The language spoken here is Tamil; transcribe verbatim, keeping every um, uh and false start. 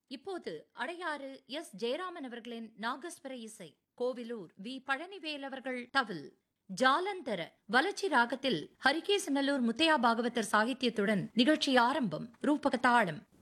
இப்போது அடையாறு எஸ் ஜெயராமன் அவர்களின் நாகஸ்வர இசை, கோவிலூர் வி பழனிவேல் அவர்கள் தவில், ஜாலந்தர வளர்ச்சி ராகத்தில் ஹரிகேசநல்லூர் முத்தையா பாகவதர் சாகித்யத்துடன் நிகழ்ச்சி ஆரம்பம். ரூபக தாளம்.